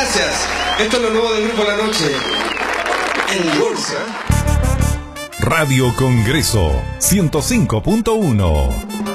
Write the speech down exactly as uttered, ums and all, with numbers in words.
gracias. Esto es lo nuevo del Grupo La Noche. En Bolsa. Radio Congreso ciento cinco punto uno.